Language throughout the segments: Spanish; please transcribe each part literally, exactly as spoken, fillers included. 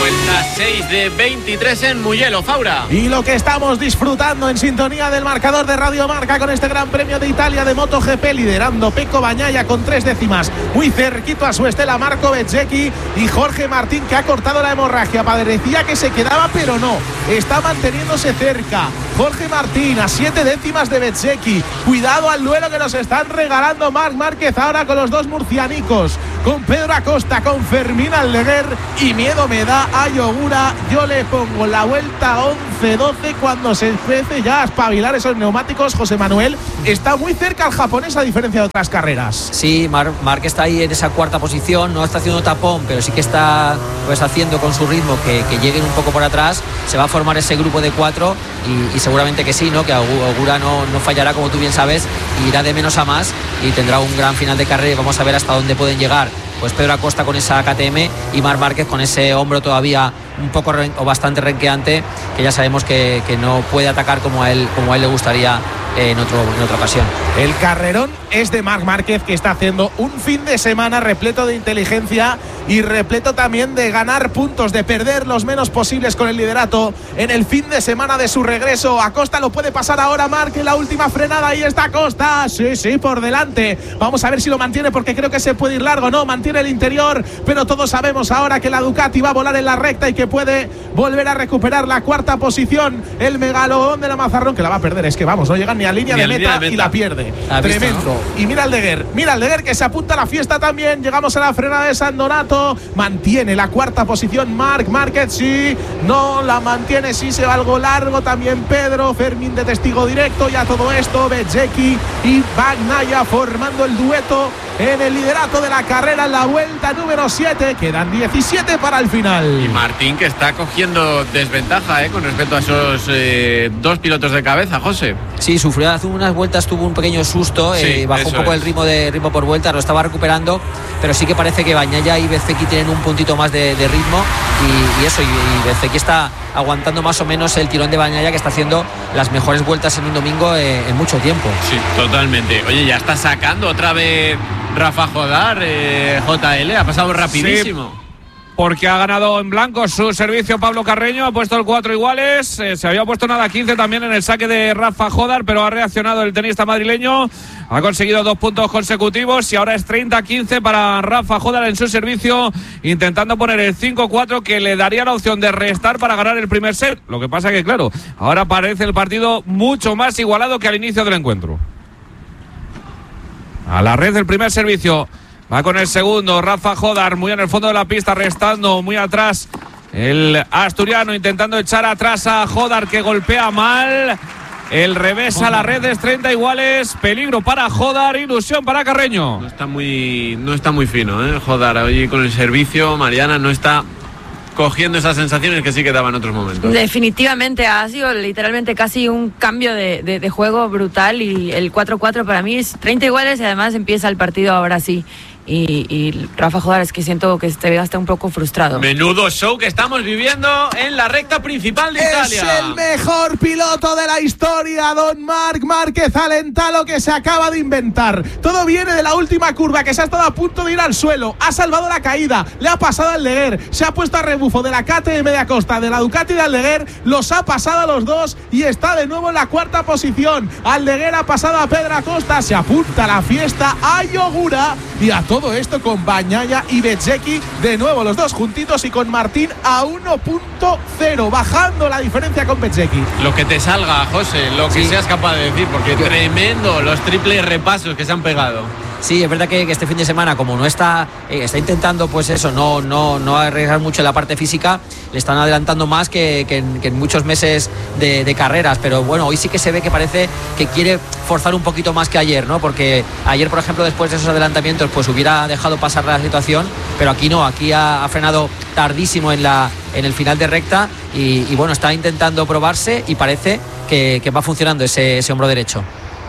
Vuelta seis de veintitrés en Mugello, Faura. Y lo que estamos disfrutando en sintonía del marcador de Radio Marca con este Gran Premio de Italia de MotoGP, liderando Pecco Bagnaia con tres décimas, muy cerquito a su estela Marco Bezzecchi y Jorge Martín, que ha cortado la hemorragia. Parecía que se quedaba, pero no, está manteniéndose cerca. Jorge Martín a siete décimas de Bezzecchi. Cuidado al duelo que nos están regalando Marc Márquez ahora con los dos murcianicos, con Pedro Acosta, con Fermín Aldeguer, y miedo me da a Yogura. Yo le pongo la vuelta once doce cuando se empiece ya a espabilar esos neumáticos. José Manuel, está muy cerca el japonés a diferencia de otras carreras. Sí, Marc Mar está ahí en esa cuarta posición, no está haciendo tapón, pero sí que está pues haciendo con su ritmo que, que lleguen un poco por atrás. Se va a formar ese grupo de cuatro y, y seguramente que sí, ¿no? Que Yogura no, no fallará, como tú bien sabes, y irá de menos a más y tendrá un gran final de carrera. Vamos a ver hasta dónde pueden llegar pues Pedro Acosta con esa K T M y Marc Márquez con ese hombro todavía un poco ren, o bastante renqueante, que ya sabemos que, que no puede atacar como a él, como a él le gustaría en, otro, en otra ocasión. El carrerón es de Marc Márquez, que está haciendo un fin de semana repleto de inteligencia y repleto también de ganar puntos, de perder los menos posibles con el liderato en el fin de semana de su regreso. Acosta lo puede pasar ahora Marc en la última frenada. Ahí está Acosta, sí, sí, por delante. Vamos a ver si lo mantiene, porque creo que se puede ir largo. No, mantiene el interior, pero todos sabemos ahora que la Ducati va a volar en la recta y que puede volver a recuperar la cuarta posición. El megalodón de la Mazarrón, que la va a perder, es que vamos, no llegan ni a línea, ni de, a meta, línea de meta y la pierde. Tremendo, visto, ¿no? Y mira Aldeguer, mira Aldeguer que se apunta a la fiesta también. Llegamos a la frenada de San Donato, mantiene la cuarta posición Marc Márquez, sí, no la mantiene, sí, se va algo largo también Pedro, Fermín de testigo directo. Y a todo esto Bezzecchi y Bagnaia formando el dueto en el liderato de la carrera en la vuelta número siete. Quedan diecisiete para el final. Y Martín, que está cogiendo desventaja eh, con respecto a esos eh, dos pilotos de cabeza, José. Sí, sufrió hace unas vueltas, tuvo un pequeño susto, sí, eh, bajó un poco es. el ritmo de ritmo por vuelta, lo estaba recuperando, pero sí que parece que Bagnaia y Bezzecchi tienen un puntito más de, de ritmo y, y eso, y, y Bezzecchi está aguantando más o menos el tirón de Bagnaia, que está haciendo las mejores vueltas en un domingo eh, en mucho tiempo. Sí, totalmente. Oye, ya está sacando otra vez Rafa Jodar, eh, J L, ha pasado rapidísimo. Sí, porque ha ganado en blanco su servicio Pablo Carreño, ha puesto el cuatro iguales, eh, se había puesto nada quince también en el saque de Rafa Jodar, pero ha reaccionado el tenista madrileño, ha conseguido dos puntos consecutivos y ahora es treinta quince para Rafa Jodar en su servicio, intentando poner el cinco cuatro que le daría la opción de restar para ganar el primer set. Lo que pasa que, claro, ahora parece el partido mucho más igualado que al inicio del encuentro. A la red del primer servicio, va con el segundo Rafa Jodar, muy en el fondo de la pista, restando muy atrás el asturiano, intentando echar atrás a Jodar, que golpea mal. El revés a la red es treinta iguales, peligro para Jodar, ilusión para Carreño. No está muy, no está muy fino, ¿eh? Jodar hoy con el servicio, Mariana, no está cogiendo esas sensaciones que sí que daba en otros momentos. Definitivamente ha sido literalmente casi un cambio de, de, de juego brutal, y el cuatro cuatro para mí es treinta iguales y además empieza el partido ahora sí. Y, y Rafa Jodar, es que siento que se ve hasta un poco frustrado. Menudo show que estamos viviendo en la recta principal de Italia. Es el mejor piloto de la historia, don Marc Márquez. Alenta lo que se acaba de inventar. Todo viene de la última curva, que se ha estado a punto de ir al suelo. Ha salvado la caída, le ha pasado al Aldeguer, se ha puesto a rebufo de la K T M de Acosta, de la Ducati de Aldeguer, los ha pasado a los dos y está de nuevo en la cuarta posición. Aldeguer ha pasado a Pedro Acosta, se apunta a la fiesta a Yogura, y a todo esto con Bagnaia y Bezzecchi de nuevo los dos juntitos, y con Martín a uno punto cero, bajando la diferencia con Bezzecchi. Lo que te salga, José, lo que sí. seas capaz de decir, porque Yo... tremendo los triples repasos que se han pegado. Sí, es verdad que, que este fin de semana, como no está eh, está intentando pues eso, no no no arriesgar mucho en la parte física, le están adelantando más que, que, en, que en muchos meses de, de carreras, pero bueno, hoy sí que se ve que parece que quiere forzar un poquito más que ayer, ¿no? Porque ayer, por ejemplo, después de esos adelantamientos, pues hubiera dejado pasar la situación, pero aquí no, aquí ha, ha frenado tardísimo en la en el final de recta y, y bueno, está intentando probarse y parece que, que va funcionando ese, ese hombro derecho.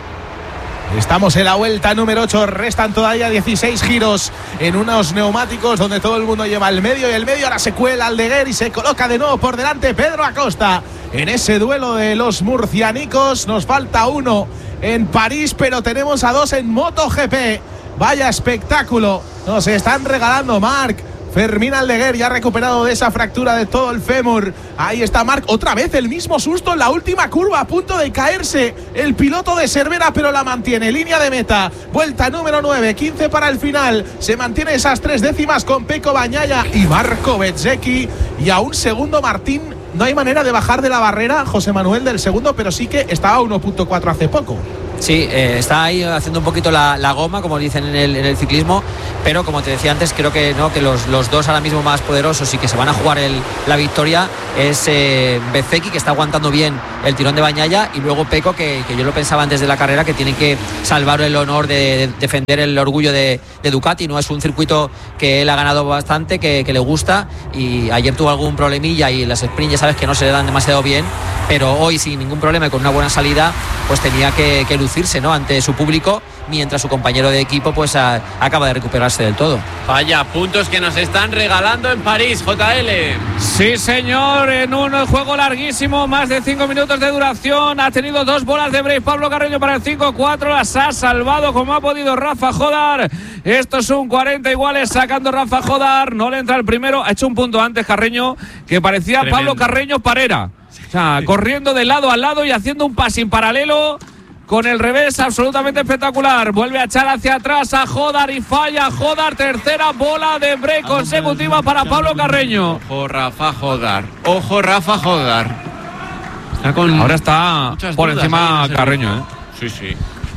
Estamos en la vuelta número ocho, restan todavía dieciséis giros en unos neumáticos donde todo el mundo lleva el medio, y el medio ahora se cuela Aldeguer y se coloca de nuevo por delante Pedro Acosta en ese duelo de los murcianicos. Nos falta uno en París, pero tenemos a dos en MotoGP. Vaya espectáculo nos están regalando Marc, Fermín Aldeguer ya ha recuperado de esa fractura de todo el fémur. Ahí está Marc, otra vez el mismo susto en la última curva, a punto de caerse el piloto de Cervera, pero la mantiene. Línea de meta, vuelta número nueve, quince para el final. Se mantiene esas tres décimas con Pecco Bagnaia y Marco Bezzecchi. Y a un segundo Martín, no hay manera de bajar de la barrera, José Manuel, del segundo, pero sí que estaba a uno punto cuatro hace poco. Sí, eh, está ahí haciendo un poquito la, la goma, como dicen en el, en el ciclismo, pero como te decía antes, creo que no que los, los dos ahora mismo más poderosos y que se van a jugar el, la victoria es eh, Bezzecchi, que está aguantando bien el tirón de Bagnaia, y luego Pecco, que, que yo lo pensaba antes de la carrera, que tiene que salvar el honor de, de defender el orgullo de, de Ducati. No es un circuito que él ha ganado bastante, que, que le gusta, y ayer tuvo algún problemilla y las sprints ya sabes que no se le dan demasiado bien, pero hoy sin ningún problema y con una buena salida pues tenía que, que lucirse, ¿no?, ante su público, mientras su compañero de equipo pues a, acaba de recuperarse del todo. Vaya, puntos que nos están regalando en París, J L. Sí, señor, en un juego larguísimo, más de cinco minutos de duración. Ha tenido dos bolas de break Pablo Carreño para el cinco cuatro, las ha salvado como ha podido Rafa Jodar. Esto es un cuarenta iguales, sacando Rafa Jodar, no le entra el primero, ha hecho un punto antes Carreño, que parecía Tremendo. Pablo Carreño Parera. O sea, sí. corriendo de lado a lado y haciendo un passing paralelo con el revés absolutamente espectacular. Vuelve a echar hacia atrás a Jodar y falla Jodar. Tercera bola de break consecutiva para Pablo Carreño. Ojo Rafa Jodar. Ojo Rafa Jodar. Está con Ahora está por encima Carreño, ¿eh? Sí, sí.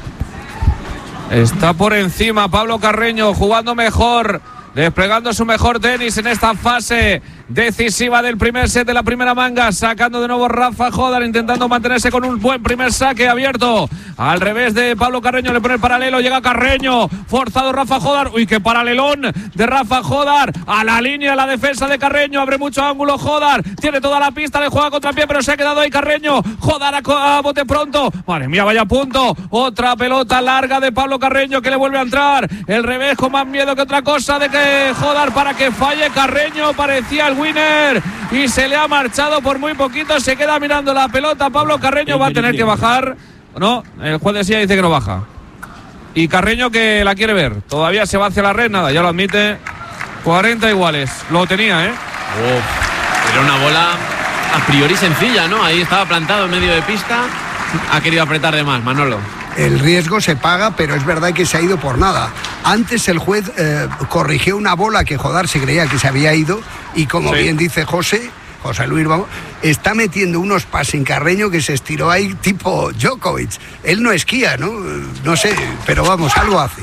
Está por encima Pablo Carreño, jugando mejor, desplegando su mejor tenis en esta fase decisiva del primer set de la primera manga, sacando de nuevo Rafa Jodar, intentando mantenerse con un buen primer saque abierto. Al revés de Pablo Carreño, le pone el paralelo, llega Carreño, forzado Rafa Jodar, uy, qué paralelón de Rafa Jodar, a la línea, la defensa de Carreño, abre mucho ángulo Jodar, tiene toda la pista, le juega contra pie, pero se ha quedado ahí Carreño. Jodar a, a bote pronto, madre mía, vaya punto, otra pelota larga de Pablo Carreño que le vuelve a entrar, el revés con más miedo que otra cosa de que Jodar para que falle Carreño, parecía el winner y se le ha marchado por muy poquito, se queda mirando la pelota Pablo Carreño, va a tener que bajar. No, el juez de silla dice que no baja. Y Carreño que la quiere ver. Todavía se va hacia la red, nada, ya lo admite. cuarenta iguales. Lo tenía, ¿eh? Oh, era una bola a priori sencilla, ¿no? Ahí estaba plantado en medio de pista. Ha querido apretar de más, Manolo. El riesgo se paga, pero es verdad que se ha ido por nada. Antes el juez eh, corrigió una bola que Jodar se creía que se había ido y como sí. bien dice José, José Luis, vamos, está metiendo unos pases en Carreño que se estiró ahí tipo Djokovic. Él no esquía, ¿no? No sé, pero vamos, algo hace.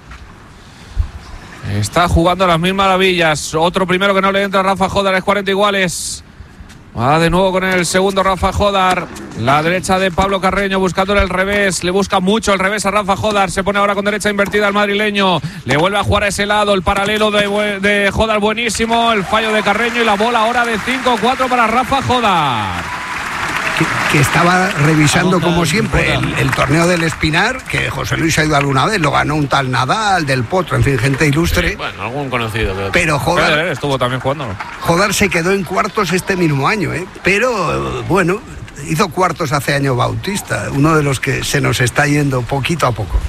Está jugando a las mil maravillas. Otro primero que no le entra a Rafa Jodar, es cuarenta iguales. Va de nuevo con el segundo Rafa Jodar. La derecha de Pablo Carreño buscándole el revés. Le busca mucho el revés a Rafa Jodar. Se pone ahora con derecha invertida al madrileño. Le vuelve a jugar a ese lado. El paralelo de, de Jodar buenísimo. El fallo de Carreño y la bola ahora de cinco cuatro para Rafa Jodar. Que, que estaba revisando como siempre el, el torneo del Espinar, que José Luis ha ido alguna vez, lo ganó un tal Nadal, del Potro, en fin, gente ilustre. Sí, bueno, algún conocido. Pero, pero Jodar estuvo también jugando. Jodar se quedó en cuartos este mismo año, ¿eh? Pero bueno, hizo cuartos hace año Bautista, uno de los que se nos está yendo poquito a poco.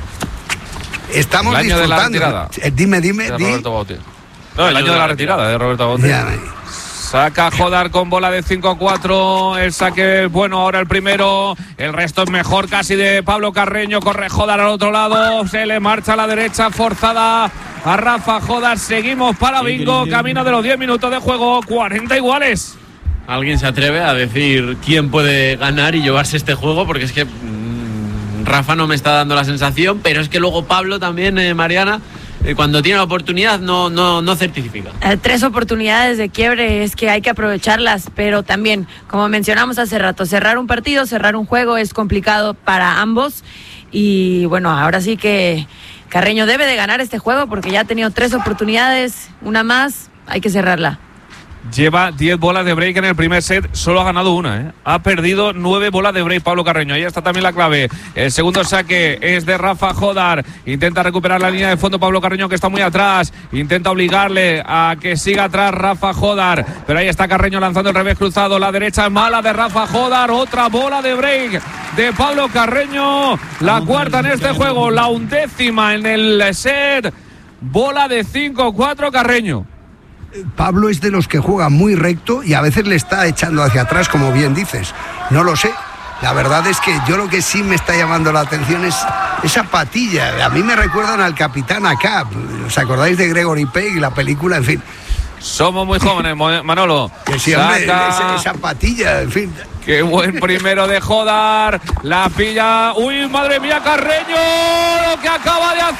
Estamos el año disfrutando. De la retirada. Eh, dime, dime, de di. Roberto Bautista. No, el, el año de la retirada de Roberto Bautista. Saca Jodar con bola de cinco cuatro. El saque bueno, ahora el primero. El resto es mejor casi de Pablo Carreño. Corre Jodar al otro lado. Se le marcha a la derecha forzada a Rafa Jodar. Seguimos para bingo. Camino de los diez minutos de juego. cuarenta iguales. ¿Alguien se atreve a decir quién puede ganar y llevarse este juego? Porque es que mmm, Rafa no me está dando la sensación. Pero es que luego Pablo también, eh, Mariana, cuando tiene la oportunidad no, no, no certifica. Eh, tres oportunidades de quiebre, es que hay que aprovecharlas, pero también, como mencionamos hace rato, cerrar un partido, cerrar un juego es complicado para ambos y bueno, ahora sí que Carreño debe de ganar este juego porque ya ha tenido tres oportunidades, una más, hay que cerrarla. Lleva diez bolas de break en el primer set, solo ha ganado una, ¿eh? Ha perdido nueve bolas de break Pablo Carreño. Ahí está también la clave. El segundo saque es de Rafa Jodar. Intenta recuperar la línea de fondo Pablo Carreño, que está muy atrás. Intenta obligarle a que siga atrás Rafa Jodar. Pero ahí está Carreño lanzando el revés cruzado. La derecha es mala de Rafa Jodar. Otra bola de break de Pablo Carreño. La cuarta en este juego, la undécima en el set. Bola de cinco cuatro Carreño. Pablo es de los que juega muy recto y a veces le está echando hacia atrás, como bien dices. No lo sé. La verdad es que yo lo que sí me está llamando la atención es esa patilla. A mí me recuerdan al Capitán Acá. ¿Os acordáis de Gregory Peck y la película? En fin. Somos muy jóvenes, Manolo. Que sí, hombre, esa, esa patilla, en fin. Qué buen primero de Jodar. La pilla. ¡Uy, madre mía, Carreño! Lo que acaba de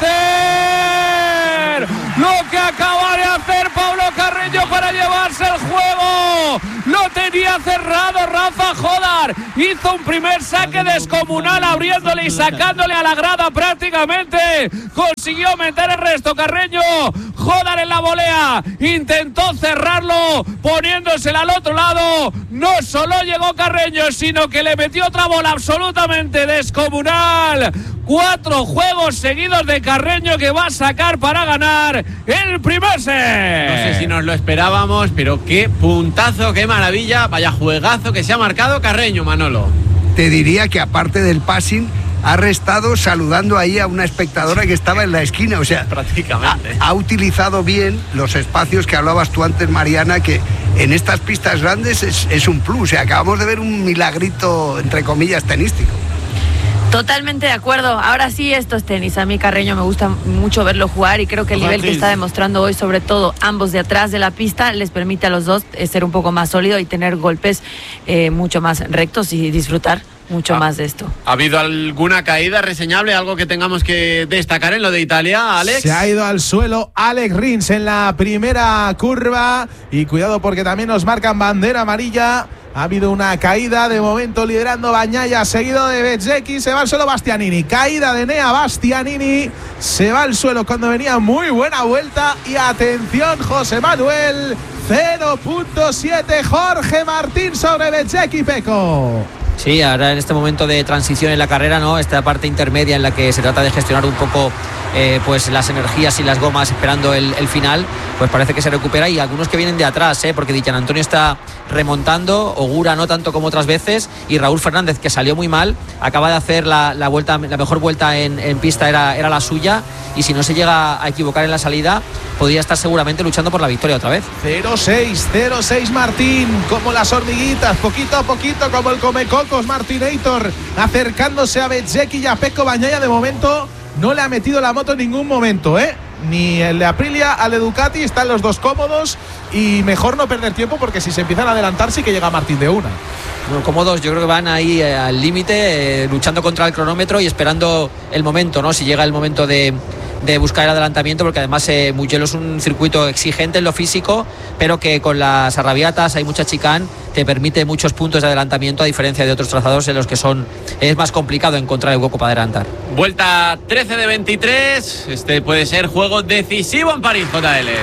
hacer. Lo que acaba de hacer Pablo Carreño para llevarse el juego. Lo tenía cerrado Rafa Jodar. Hizo un primer saque descomunal abriéndole y sacándole a la grada prácticamente. Consiguió meter el resto Carreño. Jodar en la volea. Intentó cerrarlo poniéndosela al otro lado. No solo llegó Carreño, sino que le metió otra bola absolutamente descomunal. Cuatro juegos seguidos de Carreño que va a sacar para ganar el primer set. No sé si nos lo esperábamos, pero qué puntazo, qué maravilla. Vaya juegazo que se ha marcado Carreño, Manolo. Te diría que aparte del passing, ha restado saludando ahí a una espectadora que estaba en la esquina. O sea, prácticamente ha, ha utilizado bien los espacios que hablabas tú antes, Mariana, que en estas pistas grandes es, es un plus. O sea, acabamos de ver un milagrito, entre comillas, tenístico. Totalmente de acuerdo. Ahora sí, estos tenis. A mí Carreño me gusta mucho verlo jugar y creo que el nivel que está demostrando hoy, sobre todo ambos de atrás de la pista, les permite a los dos ser un poco más sólido y tener golpes eh, mucho más rectos y disfrutar mucho ah, más de esto. ¿Ha habido alguna caída reseñable, algo que tengamos que destacar en lo de Italia, Alex? Se ha ido al suelo Alex Rins en la primera curva y cuidado porque también nos marcan bandera amarilla. Ha habido una caída, de momento liderando Bagnaia, seguido de Bezzecchi, se va al suelo Bastianini. Caída de Enea Bastianini, se va al suelo cuando venía muy buena vuelta. Y atención, José Manuel, cero punto siete Jorge Martín sobre Bezzecchi, Peco. Sí, ahora en este momento de transición en la carrera, ¿no? Esta parte intermedia en la que se trata de gestionar un poco eh, pues las energías y las gomas esperando el, el final, pues parece que se recupera y algunos que vienen de atrás, ¿eh? Porque Di Gianantonio está remontando, Ogura no tanto como otras veces y Raúl Fernández, que salió muy mal, acaba de hacer la, la vuelta, la mejor vuelta en, en pista era, era la suya y si no se llega a equivocar en la salida podría estar seguramente luchando por la victoria otra vez. cero seis, cero seis Martín, como las hormiguitas, poquito a poquito como el Comecocos Martinator, acercándose a Bezzecchi y a Pecco Bagnaia. De momento no le ha metido la moto en ningún momento, ¿eh? Ni el de Aprilia al de Ducati, están los dos cómodos y mejor no perder tiempo porque si se empiezan a adelantar sí que llega Martín de una. Bueno, cómodos, yo creo que van ahí eh, al límite, eh, luchando contra el cronómetro y esperando el momento, ¿no? Si llega el momento de, de buscar el adelantamiento, porque además eh, Mugello es un circuito exigente en lo físico, pero que con las arrabiatas hay mucha chicane, te permite muchos puntos de adelantamiento a diferencia de otros trazados en los que son es más complicado encontrar el hueco para adelantar. Vuelta trece de veintitrés, este puede ser juego decisivo en París, J L.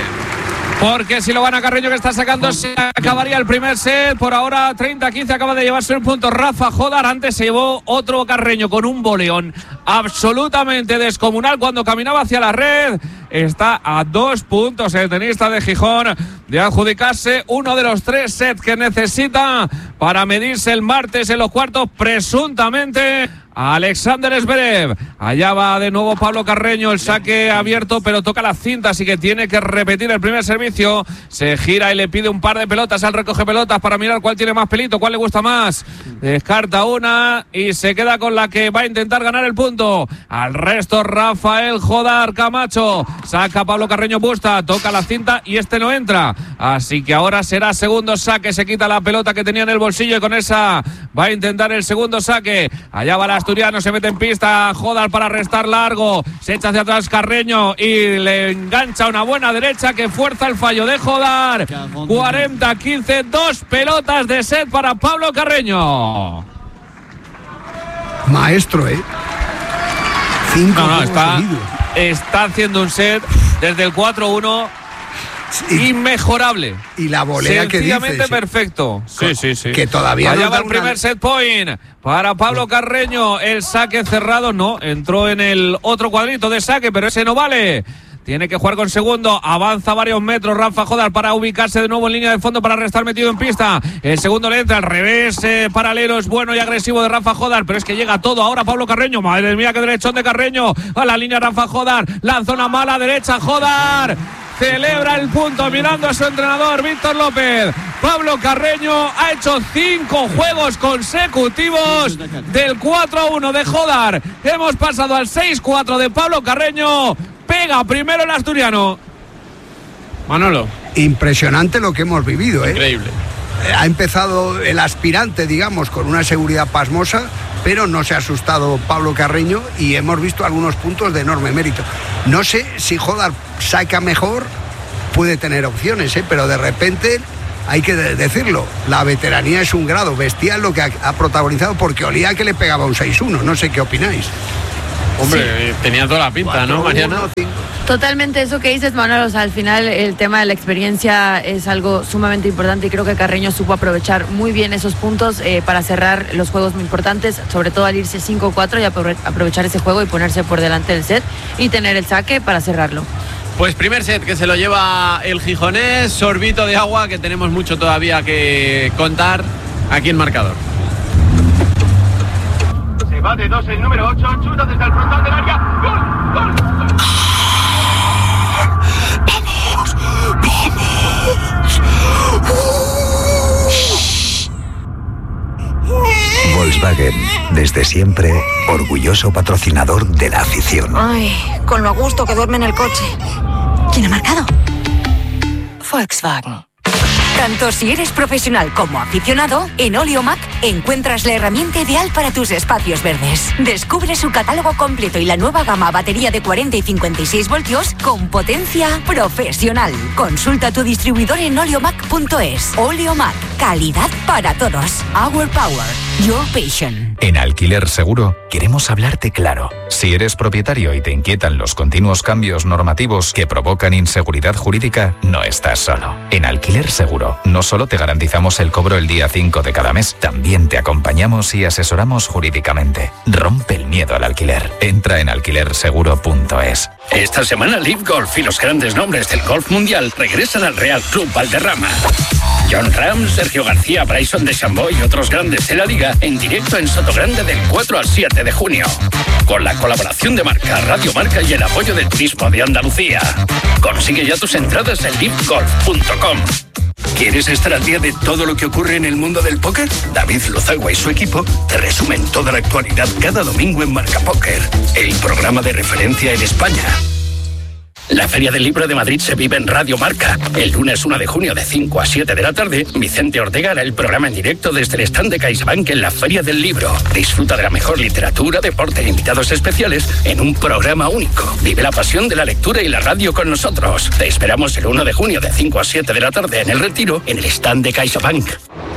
Porque si lo gana Carreño, que está sacando, se acabaría el primer set. Por ahora treinta a quince, acaba de llevarse un punto Rafa Jodar. Antes se llevó otro Carreño con un boleón absolutamente descomunal cuando caminaba hacia la red. Está a dos puntos el tenista de Gijón de adjudicarse uno de los tres sets que necesita para medirse el martes en los cuartos, presuntamente Alexander Zverev. Allá va de nuevo Pablo Carreño, el saque abierto, pero toca la cinta, así que tiene que repetir el primer servicio. Se gira y le pide un par de pelotas al recoge pelotas para mirar cuál tiene más pelito, cuál le gusta más. Descarta una y se queda con la que va a intentar ganar el punto. Al resto Rafael Jodar Camacho. Saca Pablo Carreño Busta, toca la cinta y este no entra. Así que ahora será segundo saque, se quita la pelota que tenía en el bolsillo y con esa va a intentar el segundo saque. Allá va el asturiano, se mete en pista Jodar para restar largo, se echa hacia atrás Carreño y le engancha una buena derecha que fuerza el fallo de Jodar. cuarenta a quince, dos pelotas de set para Pablo Carreño. Maestro, ¿eh? Cinco no, no, está, seguidos. está haciendo un set desde el cuatro uno sí. Inmejorable. Y la volea que dices. Sencillamente perfecto. Sí, sí, sí. Que todavía allá no va el una... primer set point para Pablo Carreño. El saque cerrado, no, entró en el otro cuadrito de saque, pero ese no vale. Tiene que jugar con segundo, avanza varios metros Rafa Jodar para ubicarse de nuevo en línea de fondo para restar metido en pista. El segundo le entra al revés, eh, paralelo, es bueno y agresivo de Rafa Jodar, pero es que llega todo ahora Pablo Carreño. Madre mía, qué derechón de Carreño. A la línea Rafa Jodar, lanza una mala derecha Jodar. celebra el punto mirando a su entrenador Víctor López. Pablo Carreño ha hecho cinco juegos consecutivos del cuatro a uno de Jodar. Hemos pasado al seis cuatro de Pablo Carreño. Pega primero el asturiano. Manolo. Impresionante lo que hemos vivido, ¿eh? Increíble. Ha empezado el aspirante, digamos, con una seguridad pasmosa, pero no se ha asustado Pablo Carreño y hemos visto algunos puntos de enorme mérito. No sé si Jodar saca mejor, puede tener opciones, ¿eh? Pero de repente, hay que decirlo, la veteranía es un grado bestial lo que ha, ha protagonizado, porque olía que le pegaba un seis uno. No sé qué opináis. Hombre, sí. Tenía toda la pinta, cuatro, ¿no, Mariana? Uno, Totalmente eso que dices, Manuel. O sea, al final el tema de la experiencia es algo sumamente importante y creo que Carreño supo aprovechar muy bien esos puntos eh, para cerrar los juegos muy importantes, sobre todo al irse cinco cuatro y aprovechar ese juego y ponerse por delante del set y tener el saque para cerrarlo. Pues primer set que se lo lleva el gijonés, sorbito de agua, que tenemos mucho todavía que contar aquí en Marcador. Se va de dos el número ocho, chuta desde el frontal del área. ¡Gol! ¡Gol! ¡Gol! ¡Vamos! ¡Vamos! Volkswagen, desde siempre, orgulloso patrocinador de la afición. Ay, con lo a gusto que duerme en el coche. ¿Quién ha marcado? Volkswagen. Tanto si eres profesional como aficionado, en Oleomac encuentras la herramienta ideal para tus espacios verdes. Descubre su catálogo completo y la nueva gama batería de cuarenta y cincuenta y seis voltios con potencia profesional. Consulta tu distribuidor en oleomac punto es. Oleomac, calidad para todos. Our power, your passion. En Alquiler Seguro queremos hablarte claro. Si eres propietario y te inquietan los continuos cambios normativos que provocan inseguridad jurídica, no estás solo. En Alquiler Seguro no solo te garantizamos el cobro el día cinco de cada mes, también te acompañamos y asesoramos jurídicamente. Rompe el miedo al alquiler. Entra en alquiler seguro punto es. Esta semana Live Golf y los grandes nombres del golf mundial regresan al Real Club Valderrama. John Ram, Sergio García, Bryson DeChambeau y otros grandes de la liga en directo en Sotogrande del cuatro al siete de junio. Con la colaboración de Marca, Radio Marca y el apoyo del Turismo de Andalucía. Consigue ya tus entradas en live golf punto com. ¿Quieres estar al día de todo lo que ocurre en el mundo del póker? David Lozagua y su equipo te resumen toda la actualidad cada domingo en Marca Póker, el programa de referencia en España. La Feria del Libro de Madrid se vive en Radio Marca. El lunes uno de junio de cinco a siete de la tarde, Vicente Ortega hará el programa en directo desde el stand de CaixaBank en la Feria del Libro. Disfruta de la mejor literatura, deporte e invitados especiales en un programa único. Vive la pasión de la lectura y la radio con nosotros. Te esperamos el uno de junio de cinco a siete de la tarde en El Retiro, en el stand de CaixaBank.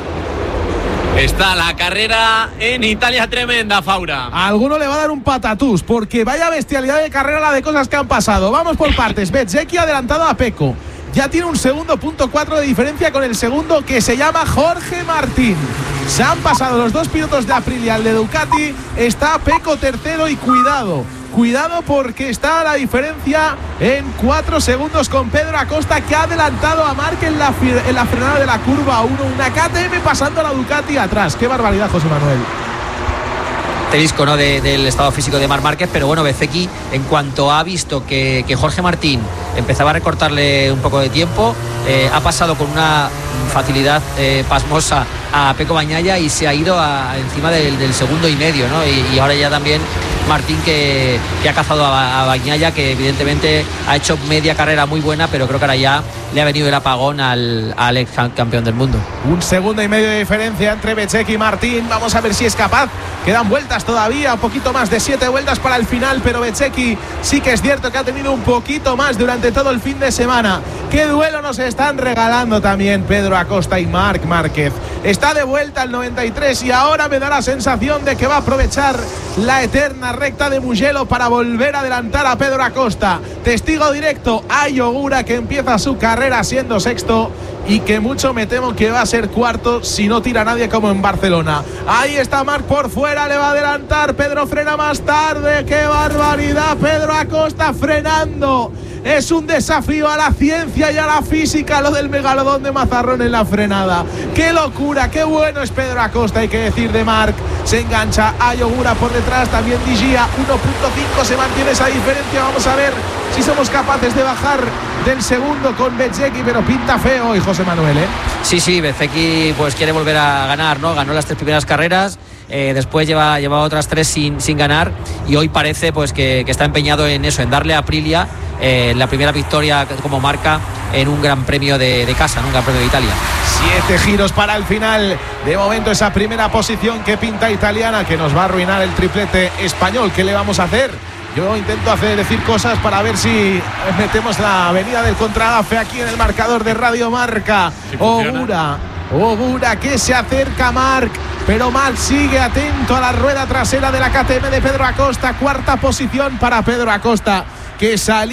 Está la carrera en Italia tremenda, Faura. A alguno le va a dar un patatús, porque vaya bestialidad de carrera la de cosas que han pasado. Vamos por partes. Bezzecchi adelantado a Pecco. Ya tiene un segundo punto cuatro de diferencia con el segundo, que se llama Jorge Martín. Se han pasado los dos pilotos de Aprilia al de Ducati. Está Pecco tercero y cuidado. Cuidado porque está la diferencia en cuatro segundos con Pedro Acosta, que ha adelantado a Marc en la, en la frenada de la curva uno. Una K T M pasando a la Ducati atrás. Qué barbaridad, José Manuel. Asterisco, ¿no? de, del estado físico de Marc Márquez, pero bueno, Bezzecchi, en cuanto ha visto que, que Jorge Martín empezaba a recortarle un poco de tiempo, eh, ha pasado con una facilidad eh, pasmosa a Pecco Bagnaia y se ha ido a, encima del, del segundo y medio, ¿no? Y, y ahora ya también Martín que, que ha cazado a, a Bagnaia, que evidentemente ha hecho media carrera muy buena, pero creo que ahora ya le ha venido el apagón al, al ex campeón del mundo. Un segundo y medio de diferencia entre Bezzecchi y Martín. Vamos a ver si es capaz. Quedan vueltas todavía, un poquito más de siete vueltas para el final, pero Bezzecchi sí que es cierto que ha tenido un poquito más durante todo el fin de semana. Qué duelo nos están regalando también Pedro Acosta y Marc Márquez. Está de vuelta al noventa y tres y ahora me da la sensación de que va a aprovechar la eterna recta de Mugello para volver a adelantar a Pedro Acosta. Testigo directo a Ogura, que empieza su carrera siendo sexto y que mucho me temo que va a ser cuarto si no tira nadie como en Barcelona. Ahí está Marc por fuera, le va a adelantar. Pedro frena más tarde. ¡Qué barbaridad! Pedro Acosta frenando. Es un desafío a la ciencia y a la física lo del megalodón de Mazarrón en la frenada. ¡Qué locura! ¡Qué bueno es Pedro Acosta! Hay que decir de Marc. Se engancha a Ogura por detrás, también Di Gia. uno punto cinco se mantiene esa diferencia. Vamos a ver si somos capaces de bajar del segundo con Bezzecchi, pero pinta feo y José Manuel, ¿eh? Sí, sí, Bezzecchi pues quiere volver a ganar, ¿no? Ganó las tres primeras carreras, eh, después lleva, lleva otras tres sin, sin ganar y hoy parece pues que, que está empeñado en eso, en darle a Aprilia eh, la primera victoria como marca en un gran premio de, de casa, en un gran premio de Italia. Siete giros para el final. De momento esa primera posición que pinta italiana, que nos va a arruinar el triplete español. ¿Qué le vamos a hacer? Yo intento hacer decir cosas para ver si metemos la avenida del Contragafe aquí en el marcador de Radio Marca. Si Ogura, Ogura que se acerca a Marc, pero Marc sigue atento a la rueda trasera de la K T M de Pedro Acosta. Cuarta posición para Pedro Acosta, que salió